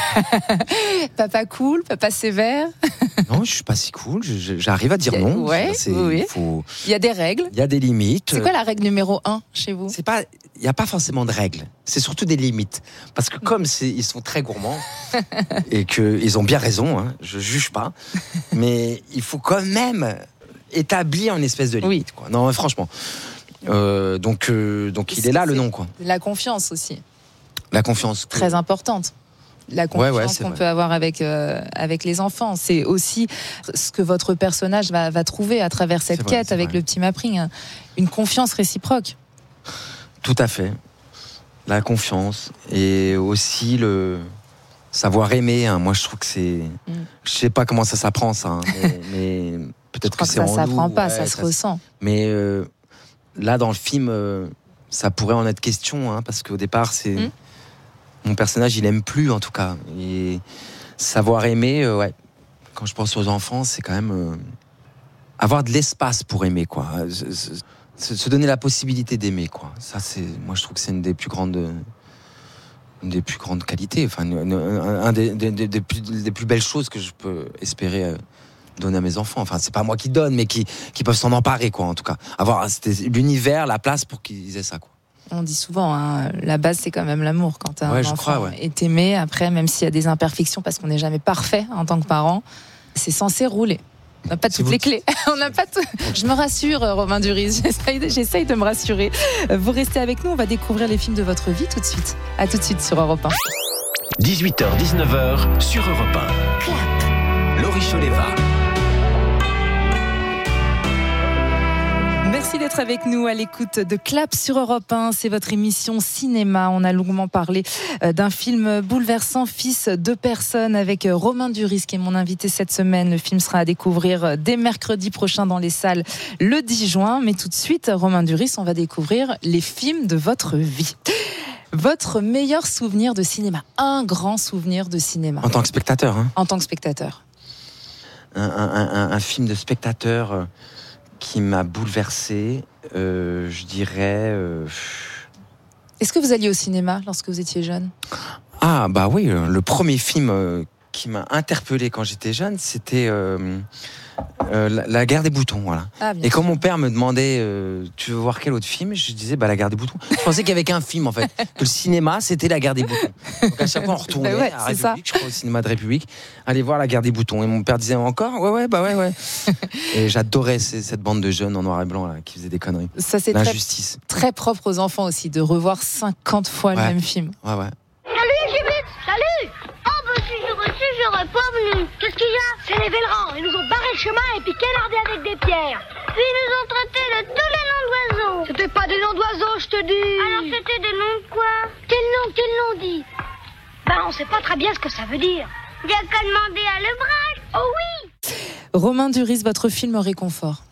B: Papa cool, papa sévère.
S: Non, je suis pas si cool, je, je, j'arrive à dire non.
B: Ouais,
S: c'est,
B: oui.
S: Il, faut...
B: il y a des règles.
S: Il y a des limites.
B: C'est quoi la règle numéro un chez vous ?
S: C'est pas, il y a pas forcément de règles, c'est surtout des limites. Parce que comme c'est, ils sont très gourmands et qu'ils ont bien raison, hein, je juge pas, mais il faut quand même établir une espèce de limite. Oui. Quoi. Non, franchement. Euh, donc, euh, donc il est là le nom, quoi.
B: La confiance aussi.
S: La confiance.
B: Très importante. La confiance
S: ouais, ouais, qu'on
B: vrai.
S: peut
B: avoir avec, euh, avec les enfants. C'est aussi ce que votre personnage va, va trouver à travers cette c'est quête vrai, avec vrai. le petit Mapring. Une confiance réciproque.
S: Tout à fait. La confiance et aussi le savoir aimer. Hein. Moi, je trouve que c'est... Mm. Je sais pas comment ça s'apprend, ça. Hein, mais, mais peut-être que, que c'est
B: ça
S: en
B: s'apprend
S: nous.
B: pas,
S: Ouais,
B: ça se
S: ça
B: ressent.
S: Mais euh, là, dans le film, euh, ça pourrait en être question, hein, parce qu'au départ, c'est... Mm. Mon personnage, il aime plus, en tout cas. Et savoir aimer, euh, ouais. Quand je pense aux enfants, c'est quand même euh, avoir de l'espace pour aimer, quoi. Se, se donner la possibilité d'aimer, quoi. Ça, c'est, moi, je trouve que c'est une des plus grandes, une des plus grandes qualités. Enfin, une, un, un des, des, des, des, plus, des plus belles choses que je peux espérer euh, donner à mes enfants. Enfin, c'est pas moi qui donne, mais qui, qui peuvent s'en emparer, quoi. En tout cas, avoir l'univers, la place pour qu'ils aient ça, quoi.
B: On dit souvent, hein, la base c'est quand même l'amour. Quand un
S: ouais,
B: enfant
S: crois, ouais.
B: est aimé, après, même s'il y a des imperfections, parce qu'on n'est jamais parfait en tant que parent, c'est censé rouler. On n'a pas toutes les clés. On n'a pas tout... Je me rassure, Romain Duris. J'essaye, j'essaye de me rassurer. Vous restez avec nous. On va découvrir les films de votre vie tout de suite. À tout de suite sur Europe un.
R: dix-huit heures dix-neuf heures sur Europe un. Clap. Laurie Choleva.
B: Merci d'être avec nous à l'écoute de Clap sur Europe un. C'est votre émission cinéma. On a longuement parlé d'un film bouleversant, Fils de personne, avec Romain Duris, qui est mon invité cette semaine. Le film sera à découvrir dès mercredi prochain dans les salles le dix juin. Mais tout de suite, Romain Duris, on va découvrir les films de votre vie. Votre meilleur souvenir de cinéma. Un grand souvenir de cinéma.
S: En tant que spectateur. Hein.
B: En tant que spectateur.
S: Un, un, un, un film de spectateur... qui m'a bouleversé, euh, je dirais... Euh...
B: Est-ce que vous alliez au cinéma lorsque vous étiez jeune ?
S: Ah bah oui, le premier film euh, qui m'a interpellé quand j'étais jeune, c'était euh, euh, la, la guerre des boutons, voilà.
B: Ah,
S: et quand mon père me demandait euh, tu veux voir quel autre film, je disais bah la guerre des boutons. Je pensais qu'il y avait qu'un film en fait, que le cinéma c'était la guerre des boutons. Donc à chaque fois on retournait
B: ouais,
S: à République, je crois au cinéma de République, aller voir la guerre des boutons. Et mon père disait encore ouais ouais bah ouais ouais. Et j'adorais ces, cette bande de jeunes en noir et blanc là, qui faisaient des conneries.
B: Ça c'est
S: l'injustice.
B: Très, très propre aux enfants aussi de revoir cinquante fois
S: ouais.
B: le même film.
S: Ouais ouais.
T: Salut Gibit, salut. Oh bah si j'aurais su, j'aurais pas venu. Qu'est-ce qu'il y a? C'est les Vélerans, ils nous ont barré le chemin et puis canardé avec des pierres. Puis ils nous ont traités de tous les noms d'oiseaux. C'était pas des noms d'oiseaux, je te dis. Alors c'était des noms de quoi? Quel nom, quel nom dit? Ben on sait pas très bien ce que ça veut dire. Il y a qu'à demander à Lebrac. Oh oui.
B: Romain Duris, votre film réconfort.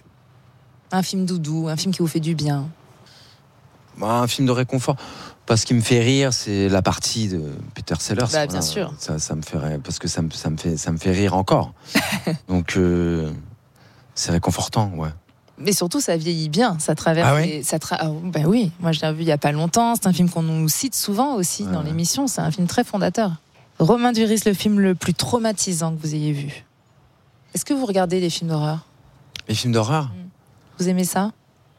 B: Un film doudou, un film qui vous fait du bien.
S: Bah, un film de réconfort. Parce qu'il me fait rire, c'est la partie de Peter Sellers.
B: Bah, bien voilà. sûr.
S: Ça, ça me fait rire, parce que ça me, ça me fait, ça me fait rire encore. Donc, euh, c'est réconfortant, ouais.
B: Mais surtout, ça vieillit bien. Ça traverse.
S: Ah oui
B: les, ça tra... ah, bah oui, moi je l'ai vu il y a pas longtemps. C'est un film qu'on nous cite souvent aussi ouais, dans ouais. l'émission. C'est un film très fondateur. Romain Duris, le film le plus traumatisant que vous ayez vu. Est-ce que vous regardez des films d'horreur?
S: Les films d'horreur?
B: Vous aimez ça?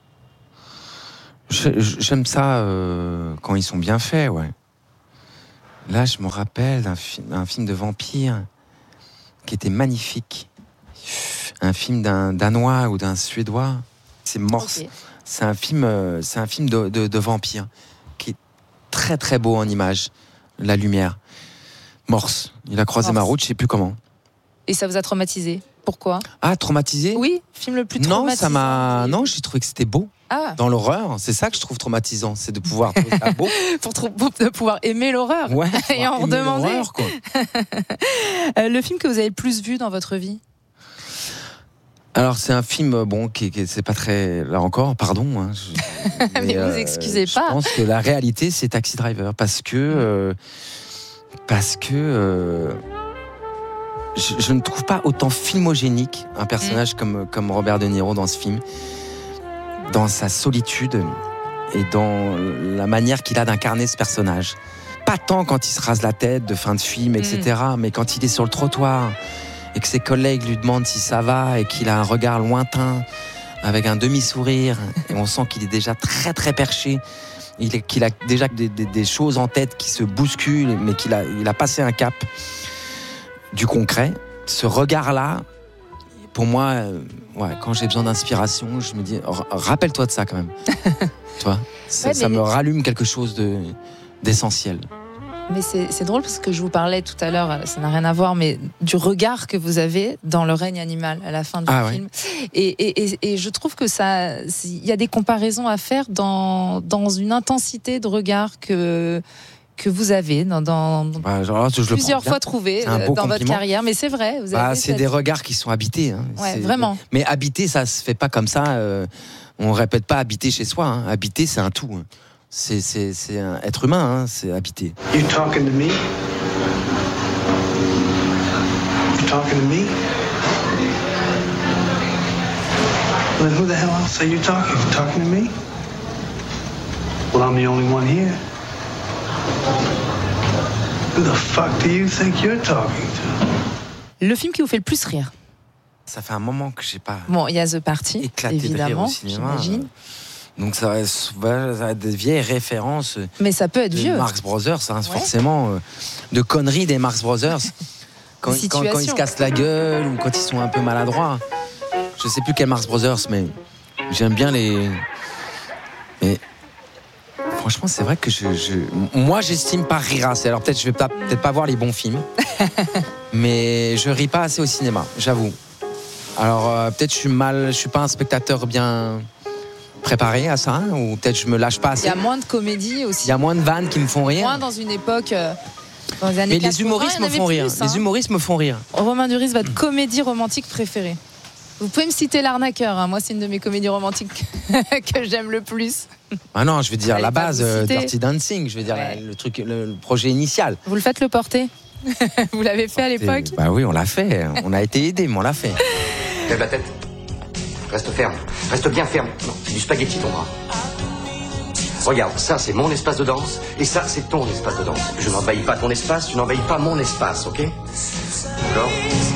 S: J'aime ça euh, quand ils sont bien faits, ouais. Là, je me rappelle d'un fi- un film de vampire qui était magnifique. Un film d'un Danois ou d'un Suédois. C'est Morse. Okay. C'est un film, euh, c'est un film de, de, de vampire qui est très très beau en image. La lumière. Morse. Il a croisé Morse. Ma route, je sais plus comment.
B: Et ça vous a traumatisé? Pourquoi?
S: Ah, traumatisé?
B: Oui, film le plus traumatisant.
S: Non, ça m'a. Non, j'ai trouvé que c'était beau.
B: Ah.
S: Dans l'horreur, c'est ça que je trouve traumatisant, c'est de pouvoir trouver ça beau.
B: pour, trou- pour de pouvoir aimer l'horreur.
S: Ouais,
B: et en redemander.
S: Quoi.
B: euh, le film que vous avez le plus vu dans votre vie?
S: Alors c'est un film bon qui, qui c'est pas très là encore, pardon. Hein, je,
B: mais, mais vous euh, excusez pas.
S: Je pense que la réalité c'est Taxi Driver parce que euh, parce que euh, je, je ne trouve pas autant filmogénique un personnage mmh. comme comme Robert De Niro dans ce film. Dans sa solitude et dans la manière qu'il a d'incarner ce personnage. Pas tant quand il se rase la tête de fin de film, et cetera, mmh. mais quand il est sur le trottoir et que ses collègues lui demandent si ça va et qu'il a un regard lointain avec un demi-sourire et on sent qu'il est déjà très très perché, il est, qu'il a déjà des, des, des choses en tête qui se bousculent, mais qu'il a, il a passé un cap du concret. Ce regard-là, pour moi, euh, ouais, quand j'ai besoin d'inspiration, je me dis, rappelle-toi de ça quand même. Tu vois, ça, ouais, ça me rallume quelque chose de, d'essentiel.
B: Mais c'est, c'est drôle parce que je vous parlais tout à l'heure, ça n'a rien à voir, mais du regard que vous avez dans Le règne animal à la fin du
S: ah,
B: film.
S: Ouais.
B: Et, et, et, et je trouve que ça, il y a des comparaisons à faire dans, dans une intensité de regard que que vous avez dans, dans
S: bah, genre là, je
B: plusieurs fois trouvées dans compliment. Votre carrière, mais c'est vrai. Vous avez
S: bah, c'est
B: cette...
S: des regards qui sont habités. Hein.
B: Ouais,
S: c'est...
B: vraiment.
S: Mais habiter, ça se fait pas comme ça. Euh, on répète pas habiter chez soi. Hein. Habiter, c'est un tout. Hein. C'est, c'est, c'est un être humain, hein, c'est habiter.
J: You talking to me? You talking to me? Well, then who the hell else are you talking? You talking to me? Well, I'm the only one here. Who the fuck do you think you're talking to?
B: Le film qui vous fait le plus rire?
S: Ça fait un moment que j'ai pas.
B: Bon, il y a The Party,
S: éclaté
B: évidemment,
S: de rire au cinéma.
B: j'imagine.
S: Donc ça a, ça a des vieilles références.
B: Mais ça peut être vieux.
S: Marx Brothers, hein, ouais. forcément, euh, de conneries des Marx Brothers. Quand, quand, quand ils se cassent la gueule ou quand ils sont un peu maladroits. Je sais plus quel Marx Brothers, mais j'aime bien les. Mais franchement, c'est vrai que je, je... moi, j'estime pas rire assez. Alors peut-être je vais pas, peut-être pas voir les bons films, mais je ris pas assez au cinéma, j'avoue. Alors euh, peut-être je suis mal, je suis pas un spectateur bien préparé à ça, hein, ou peut-être je me lâche pas assez.
B: Il y a moins de comédie aussi.
S: Il y a moins de vannes qui me font rire.
B: Moins dans une époque. Euh, dans les années
S: mais les humoristes me font rire. Plus, hein. Les humoristes me font rire.
B: Romain Duris, votre comédie romantique préférée? Vous pouvez me citer L'Arnaqueur. Hein. Moi, c'est une de mes comédies romantiques que j'aime le plus.
S: Ah non, je veux dire Allez, la base, euh, Dirty Dancing. Je veux dire ouais. la, le truc, le, le projet initial.
B: Vous le faites le porter? Vous l'avez fait à l'époque?
S: Bah oui, on l'a fait. On a été aidés, mais on l'a fait.
U: Lève la tête. Reste ferme. Reste bien ferme. Non, c'est du spaghetti ton bras. Regarde, ça c'est mon espace de danse et ça c'est ton espace de danse. Je n'envahis pas ton espace, tu n'envahis pas mon espace, ok? D'accord?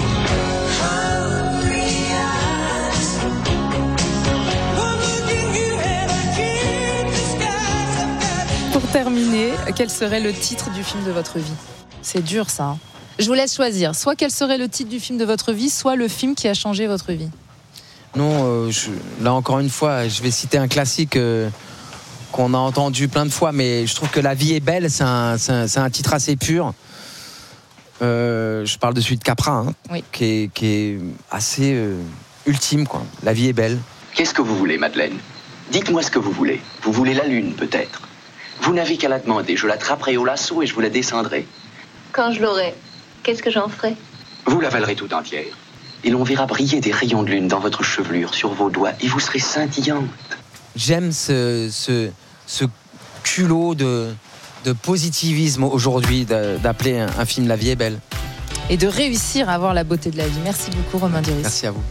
B: Pour terminer, quel serait le titre du film de votre vie? C'est dur ça. Hein. Je vous laisse choisir. Soit quel serait le titre du film de votre vie, soit le film qui a changé votre vie.
S: Non, euh, je, là encore une fois, je vais citer un classique euh, qu'on a entendu plein de fois, mais je trouve que La vie est belle, c'est un, c'est un, c'est un titre assez pur. Euh, je parle de celui de Capra, hein, oui. qui, est, qui est assez euh, ultime, quoi. La vie est belle.
V: Qu'est-ce que vous voulez, Madeleine? Dites-moi ce que vous voulez. Vous voulez la lune, peut-être? Vous n'avez qu'à la demander. Je l'attraperai au lasso et je vous la descendrai.
W: Quand je l'aurai, qu'est-ce que j'en ferai?
V: Vous l'avalerez tout entière. Et l'on verra briller des rayons de lune dans votre chevelure, sur vos doigts, et vous serez scintillante.
S: J'aime ce, ce, ce culot de, de positivisme aujourd'hui d'appeler un, un film La vie est belle.
B: Et de réussir à voir la beauté de la vie. Merci beaucoup, Romain Duris.
S: Merci à vous.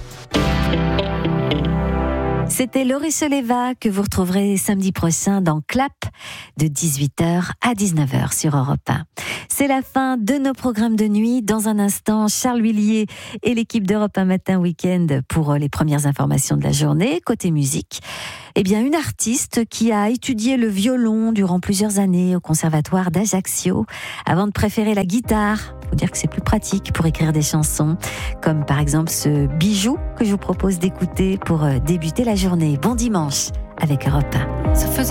A: C'était Laurie Soleva que vous retrouverez samedi prochain dans Clap de dix-huit heures à dix-neuf heures sur Europe un. C'est la fin de nos programmes de nuit. Dans un instant, Charles Huillier et l'équipe d'Europe un Matin Week-end pour les premières informations de la journée. Côté musique, eh bien, une artiste qui a étudié le violon durant plusieurs années au conservatoire d'Ajaccio avant de préférer la guitare. Faut dire que c'est plus pratique pour écrire des chansons, comme par exemple ce bijou que je vous propose d'écouter pour débuter la journée. Bon dimanche avec Europe un. Ça faisait